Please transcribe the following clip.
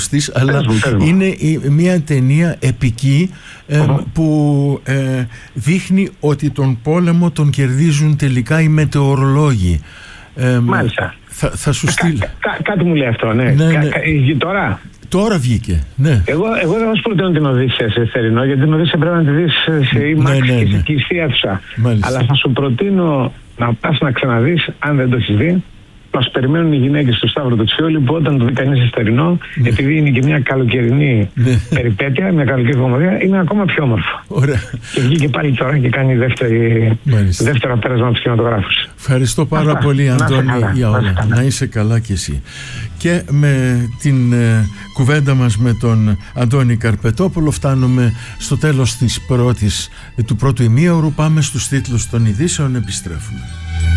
της, αλλά είναι μια ταινία επική που δείχνει ότι τον πόλεμο τον κερδίζουν τελικά οι μετεωρολόγοι. Μάλιστα. Θα σου στείλω. Κάτι μου λέει αυτό, ναι. Τώρα βγήκε, ναι. Εγώ δεν θα σου προτείνω την Οδύσσεια σε θερινό, γιατί την Οδύσσεια πρέπει να τη δεις σε IMAX και σε κλειστή αίθουσα. Αλλά θα σου προτείνω να πας να ξαναδείς, αν δεν το έχεις δει, μας περιμένουν οι γυναίκες του Σταύρου του Τσιόλη, που όταν το δει κανείς σε θερινό, επειδή είναι και μια καλοκαιρινή περιπέτεια, μια καλοκαιρινή κομμωδία, είναι ακόμα πιο όμορφο. Ωραία. Και βγήκε πάλι τώρα και κάνει δεύτερο πέρασμα από τους κινηματογράφους. Ευχαριστώ πάρα πολύ, Αντώνη, για όλα. Να είσαι καλά κι εσύ. Και με την κουβέντα μας με τον Αντώνη Καρπετόπουλο φτάνουμε στο τέλος του πρώτου ημίωρου. Πάμε στους τίτλους των ειδήσεων, επιστρέφουμε.